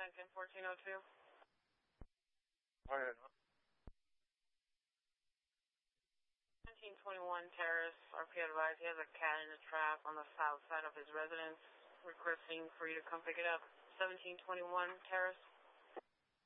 191402. Go ahead. 1721 Terrace, RP advised he has a cat in a trap on the south side of his residence, requesting for you to come pick it up. 1721 Terrace.